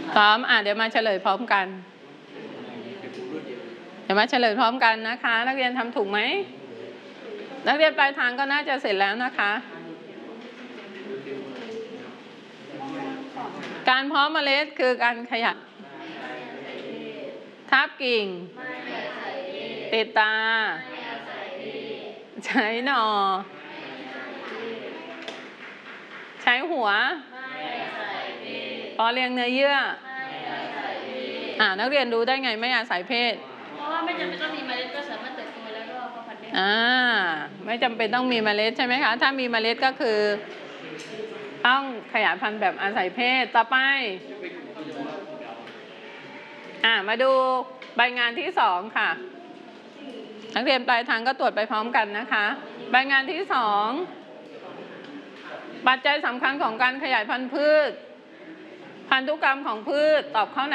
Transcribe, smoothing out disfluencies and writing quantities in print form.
พร้อมเดี๋ยวมาเฉลยพร้อมกันนะคะ นักเรียนทำถูกไหมนักเรียนปลายทางก็น่าจะเสร็จแล้วนะคะการเพาะเมล็ดคือการขยายทับกิ่งติดตาใช้หน่อใช้หัวพอเลี้ยงเนื้อเยื่อนักเรียนรู้ได้ไงไม่อาศัยเพศเพราะว่าไม่จำเป็นต้องมีเมล็ดก็สามารถเติบโตแล้วก็เพาะพันธุ์ได้ไม่จำเป็นต้องมีเมล็ดใช่ไหมคะถ้ามีเมล็ดก็คือต้องขยายพันธุ์แบบอาศัยเพศต่อไปมาดูใบงานที่2ค่ะนักเรียนปลายทางก็ตรวจไปพร้อมกันนะคะใบงานที่2ปัจจัยสำคัญของการขยายพันธุ์พืชพันธุกรรมของพืชตอบข้อไหน